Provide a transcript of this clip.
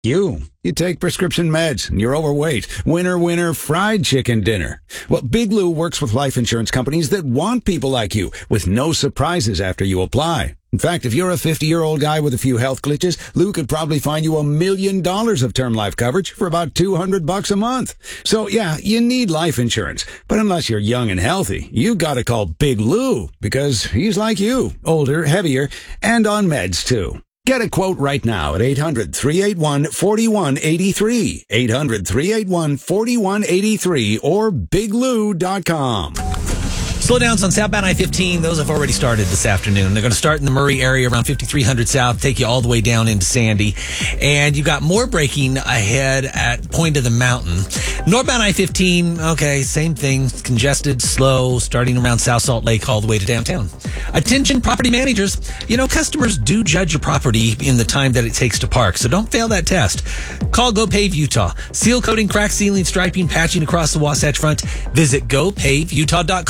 You take prescription meds and you're overweight. Winner, winner, fried chicken dinner. Well, Big Lou works with life insurance companies that want people like you with no surprises after you apply. In fact, if you're a 50-year-old guy with a few health glitches, Lou could probably find you $1 million of term life coverage for about $200 a month. So yeah, you need life insurance. But unless you're young and healthy, you gotta call Big Lou because he's like you, older, heavier, and on meds too. Get a quote right now at 800-381-4183, 800-381-4183, or biglou.com. Slowdowns on southbound I-15, those have already started this afternoon. They're going to start in the Murray area around 5300 South, take you all the way down into Sandy. And you've got more braking ahead at Point of the Mountain. Northbound I-15, okay, same thing, congested, slow, starting around South Salt Lake all the way to downtown. Attention property managers, customers do judge your property in the time that it takes to park, so don't fail that test. Call Go Pave Utah. Seal coating, crack sealing, striping, patching across the Wasatch Front. Visit gopavutah.com.